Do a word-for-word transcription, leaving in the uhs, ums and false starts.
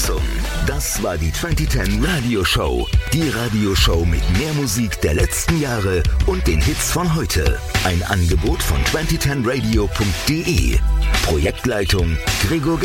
Universum. Das war die zwanzig zehn Radio Show. Die Radioshow mit mehr Musik der letzten Jahre und den Hits von heute. Ein Angebot von zwanzig zehn radio punkt de. Projektleitung Gregor